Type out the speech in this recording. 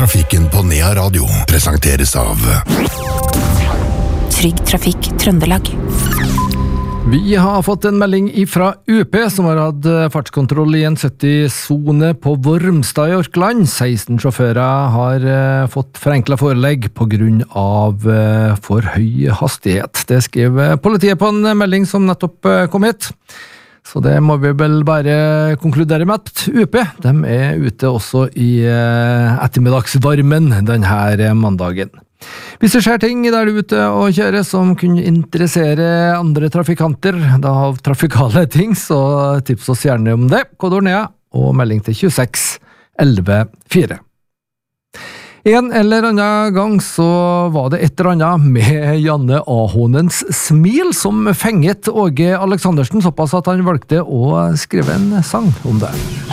trafikken på Nea Radio presenteres av Trygg Trafikk Trøndelag. Vi har fått en melding fra UP som har hatt fartskontroll i en 70-zone på Vormstad i Orkland. 16 sjåfører har fått forenklet forelegg på grunn av for høy hastighet. Det skrev politiet på en melding som nettopp kom hit. Så det må vi vel bare konkludere med at UP de er ute også i ettermiddagsvarmen denne mandagen. Hvis det skjer ting der du er ute og kjører som kunne interessere andre trafikanter, da av trafikale ting, så tips oss gjerne om det. Kodord Nea og melding til 26 11 4. En eller annen gang så var det et eller annet med Janne Ahonens smil som fenget Åge Aleksandersen såpass at han valgte å skrive en sang om det.